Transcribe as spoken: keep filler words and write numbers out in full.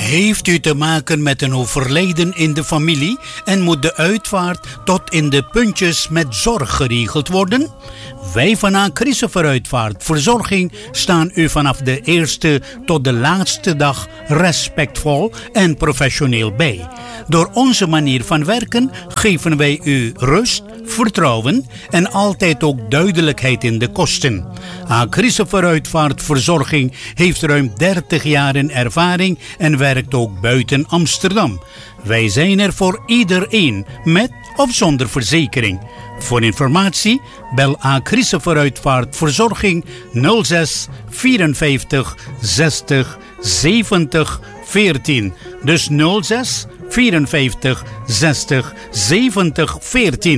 Heeft u te maken met een overlijden in de familie en moet de uitvaart tot in de puntjes met zorg geregeld worden? Wij van A. Christopher Uitvaart Verzorging staan u vanaf de eerste tot de laatste dag respectvol en professioneel bij. Door onze manier van werken geven wij u rust, vertrouwen en altijd ook duidelijkheid in de kosten. A. Christopher Uitvaart Verzorging heeft ruim dertig jaar in ervaring en werkt ook buiten Amsterdam. Wij zijn er voor iedereen, met of zonder verzekering. Voor informatie bel A. Christopher Uitvaart Verzorging nul zes vierenvijftig zestig zeventig veertien. Dus nul zes vierenvijftig zestig zeventig veertien.